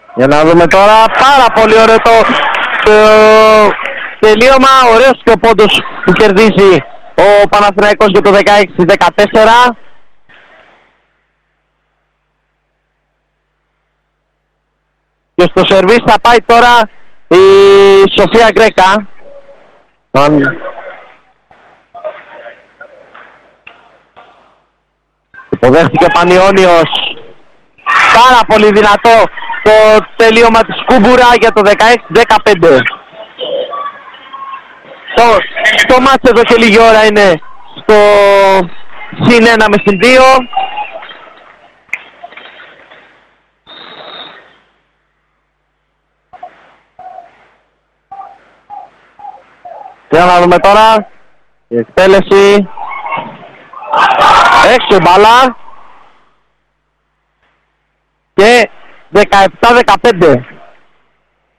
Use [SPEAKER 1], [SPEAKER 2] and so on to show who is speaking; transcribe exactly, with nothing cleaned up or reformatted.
[SPEAKER 1] Για να δούμε τώρα, πάρα πολύ ωραίο το, το τελείωμα, ωραίος και ο πόντος που κερδίζει ο Παναθηναϊκός για το δεκαέξι δεκατέσσερα. Και στο σερβίς θα πάει τώρα η Σοφία Γκρέκα. Υποδέχτηκε ο Πανιώνιος. Πάρα πολύ δυνατό το τελείωμα της Κούμπουρα για το δεκαέξι δεκαπέντε. Το, το μάτς εδώ και λίγη ώρα είναι στο συν ένα με συν δύο. Για να δούμε τώρα η εκτέλεση. Έξω μπάλα. Και δεκαεπτά δεκαπέντε.